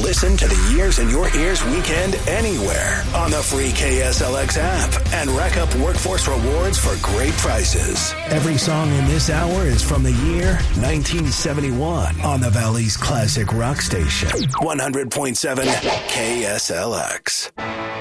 Listen to the Years in Your Ears weekend anywhere on the free KSLX app and rack up workforce rewards for great prices. Every song in this hour is from the year 1971 on the Valley's classic rock station, 100.7 KSLX.